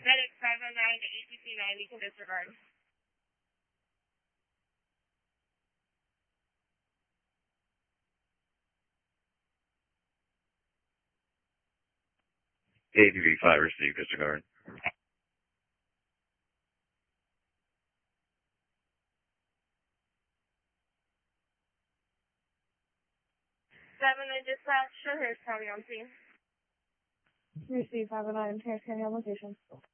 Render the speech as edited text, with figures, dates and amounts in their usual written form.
Medic 509 to ATC 9, we can disregard. 5 received, disregard. 7 dispatch, show Harris County on scene. Receive 509, Harris County on location.